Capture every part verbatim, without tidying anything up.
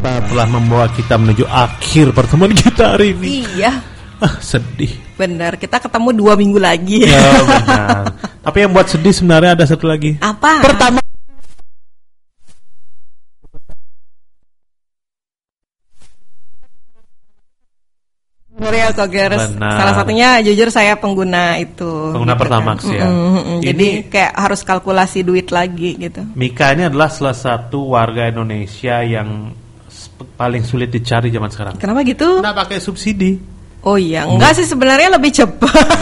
ternyata telah membawa kita menuju akhir pertemuan kita hari ini. Iya. Ah, sedih. Benar, kita ketemu dua minggu lagi. Ya benar. Tapi yang buat sedih sebenarnya ada satu lagi. Apa? Pertama. Real Kogers. Salah satunya jujur saya pengguna itu. Pengguna gitu Pertamax kan. ya. Mm-hmm. Jadi kayak harus kalkulasi duit lagi gitu. Mika ini adalah salah satu warga Indonesia yang paling sulit dicari zaman sekarang. Kenapa gitu? Nggak pakai subsidi. Oh iya, enggak sih sebenarnya lebih cepat.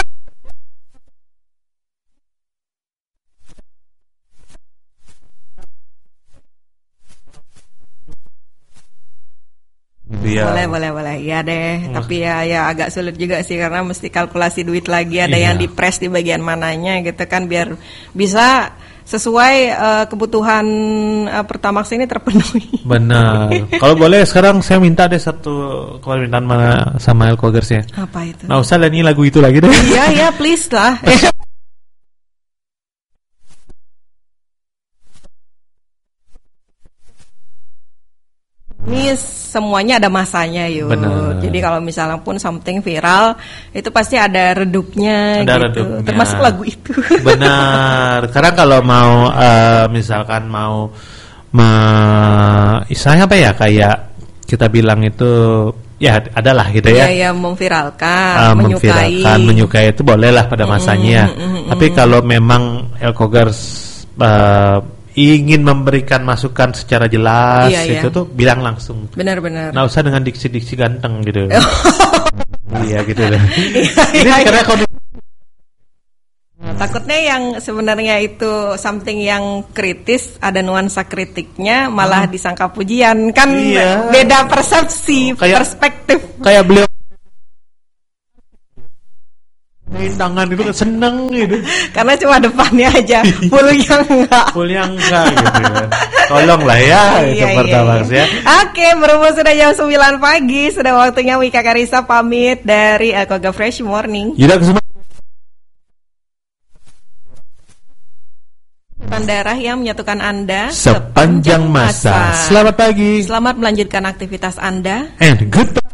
Ya. Boleh, boleh, boleh. Ya deh. Hmm. Tapi ya, ya agak sulit juga sih karena mesti kalkulasi duit lagi. Ada iya. yang dipres di bagian mananya gitu kan biar bisa sesuai uh, kebutuhan uh, Pertamax ini terpenuhi. Benar. Kalau boleh sekarang saya minta deh satu permintaan mana sama El Kogers ya. Apa itu? Nah usah nyanyi lagu itu lagi deh. Iya, iya, please lah. Ini semuanya ada masanya yuk. Benar. Jadi kalau misalnya pun something viral itu pasti ada redupnya ada gitu. Redupnya. Termasuk lagu itu. Benar. Karena kalau mau uh, misalkan mau me- istilahnya apa ya kayak kita bilang itu ya adalah gitu ya. Iya ya memviralkan, uh, menyukai. Memviralkan, menyukai itu bolehlah pada masanya. Mm, mm, mm, Tapi mm. kalau memang El Kogers uh, ingin memberikan masukan secara jelas iya, itu iya. tuh bilang langsung. Benar-benar. Nggak usah dengan diksi-diksi ganteng gitu. Iya gitu deh. Ini iya, karena iya. Takutnya yang sebenarnya itu something yang kritis, ada nuansa kritiknya malah hmm. disangka pujian kan iya. beda persepsi, oh, kayak, perspektif. Kayak beliau main tangan itu seneng gitu. Karena cuma depannya aja, fullnya enggak. Fullnya enggak gitu kan. Tolonglah ya itu iya, Pertamax iya. ya. Oke, berhubung sudah jam sembilan pagi, sudah waktunya Mika Karissa pamit dari Alkoga Fresh Morning. Yuda Kusuma. Darah yang menyatukan Anda sepanjang masa. masa. Selamat pagi. Selamat melanjutkan aktivitas Anda. And goodbye.